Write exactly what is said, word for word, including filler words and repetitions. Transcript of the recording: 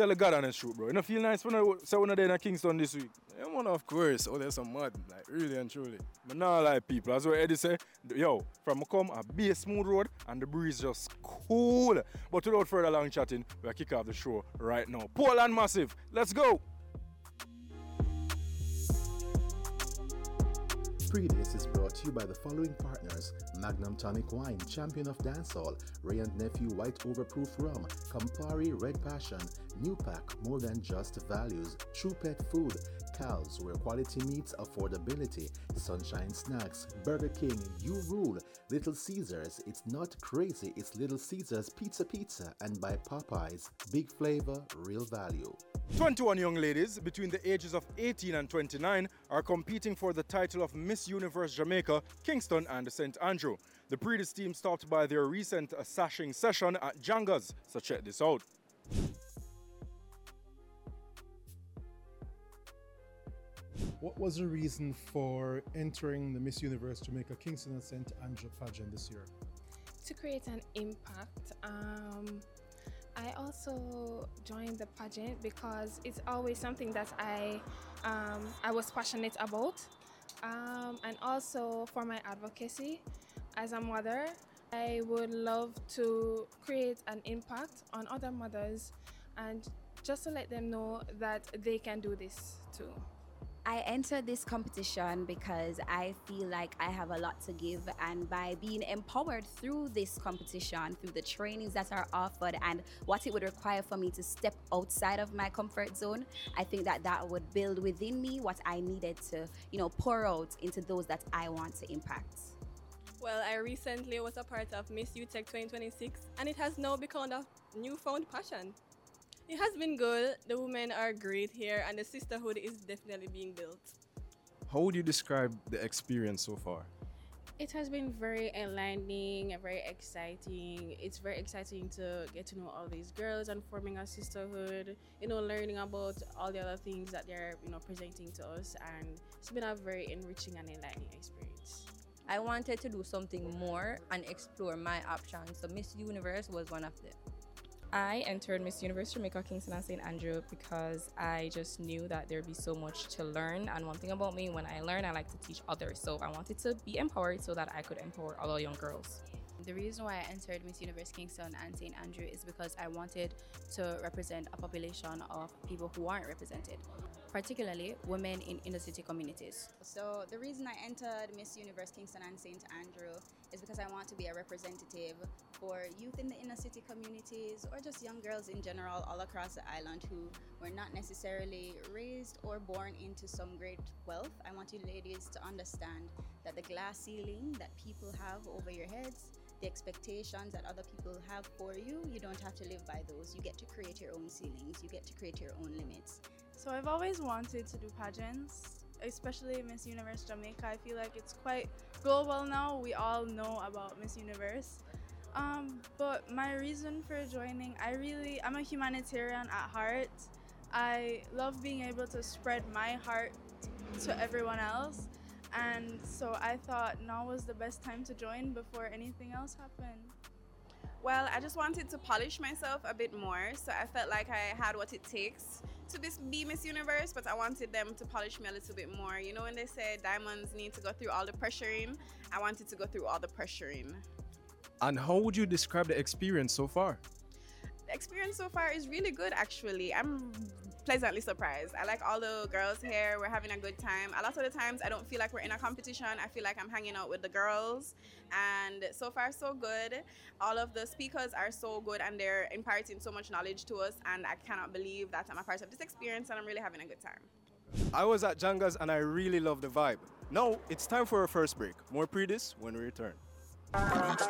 Tell the God honest truth, bro. You don't feel nice when I say one of them in Kingston this week. Yeah, man, of course. Oh, there's some mud, like really and truly. But now, like people, as what Eddie say, yo, from a come a be a smooth road and the breeze just cool. But without further long chatting, we'll kick off the show right now. Poland Massive, let's go! Pre-This is brought to you by the following partners: Magnum Tonic Wine, Champion of Dancehall, Ray and Nephew White Overproof Rum, Campari Red Passion, New Pack, More Than Just Values, True Pet Food, Cal's, where quality meets affordability, Sunshine Snacks, Burger King, You Rule, Little Caesars, It's Not Crazy, It's Little Caesars Pizza Pizza, and by Popeyes, Big Flavor, Real Value. twenty-one young ladies between the ages of eighteen and twenty-nine are competing for the title of Miss Universe Jamaica, Kingston and Saint Andrew. The Pre-This team stopped by their recent uh, sashing session at Janga's, so check this out. What was the reason for entering the Miss Universe Jamaica Kingston and Saint Andrew pageant this year? To create an impact. Um, I also joined the pageant because it's always something that I um, I was passionate about, um, and also for my advocacy as a mother. I would love to create an impact on other mothers and just to let them know that they can do this too. I entered this competition because I feel like I have a lot to give, and by being empowered through this competition, through the trainings that are offered and what it would require for me to step outside of my comfort zone, I think that that would build within me what I needed to, you know, pour out into those that I want to impact. Well, I recently was a part of Miss U Tech twenty twenty-six, and it has now become a newfound passion. It has been good. The women are great here, and the sisterhood is definitely being built. How would you describe the experience so far? It has been very enlightening and very exciting. It's very exciting to get to know all these girls and forming a sisterhood, you know, learning about all the other things that they're, you know, presenting to us, and it's been a very enriching and enlightening experience. I wanted to do something more and explore my options, so Miss Universe was one of them. I entered Miss Universe Jamaica Kingston and Saint Andrew because I just knew that there'd be so much to learn, and one thing about me, when I learn, I like to teach others, so I wanted to be empowered so that I could empower other young girls. The reason why I entered Miss Universe Kingston and Saint Andrew is because I wanted to represent a population of people who aren't represented, particularly women in inner city communities. So the reason I entered Miss Universe Kingston and Saint Andrew is because I want to be a representative for youth in the inner city communities, or just young girls in general all across the island who were not necessarily raised or born into some great wealth. I want you ladies to understand that the glass ceiling that people have over your heads, the expectations that other people have for you, you don't have to live by those. You get to create your own ceilings, you get to create your own limits. So I've always wanted to do pageants, especially Miss Universe Jamaica. I feel like it's quite global now. We all know about Miss Universe. Um, but my reason for joining, I really, I'm a humanitarian at heart. I love being able to spread my heart to everyone else. And so I thought now was the best time to join before anything else happened. Well, I just wanted to polish myself a bit more, so I felt like I had what it takes to be Miss Universe, but I wanted them to polish me a little bit more. You know when they say diamonds need to go through all the pressuring, I wanted to go through all the pressuring. And how would you describe the experience so far? The experience so far is really good, actually. I'm pleasantly surprised. I like all the girls here. We're having a good time. A lot of the times I don't feel like we're in a competition. I feel like I'm hanging out with the girls, and so far so good. All of the speakers are so good, and they're imparting so much knowledge to us, and I cannot believe that I'm a part of this experience, and I'm really having a good time. I was at Janga's and I really love the vibe. Now it's time for our first break. More Pre-This when we return.